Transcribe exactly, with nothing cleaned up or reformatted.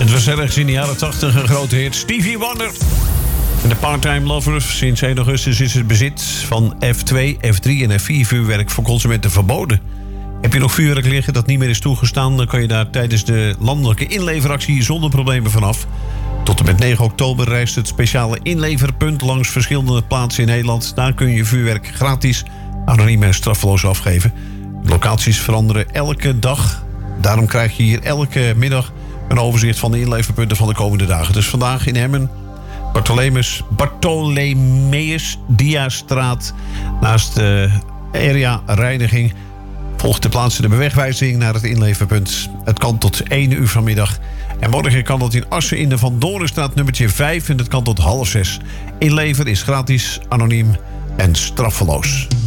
Het was ergens in de jaren tachtig een grote hit. Stevie Wonder. En de Part-Time Lovers. Sinds één augustus is het bezit van F twee, F drie en F vier vuurwerk voor consumenten verboden. Heb je nog vuurwerk liggen dat niet meer is toegestaan, dan kan je daar tijdens de landelijke inleveractie zonder problemen vanaf. Tot en met negen oktober reist het speciale inleverpunt langs verschillende plaatsen in Nederland. Daar kun je vuurwerk gratis, anoniem en straffeloos afgeven. De locaties veranderen elke dag. Daarom krijg je hier elke middag een overzicht van de inleverpunten van de komende dagen. Dus vandaag in Emmen, Bartholomeus, Bartholomeus Diastraat, naast de area reiniging. Volgt de plaatsen de bewegwijzing naar het inleverpunt. Het kan tot één uur vanmiddag. En morgen kan dat in Assen in de Van Doornstraat nummertje vijf. En het kan tot half zes. Inlever is gratis, anoniem en straffeloos.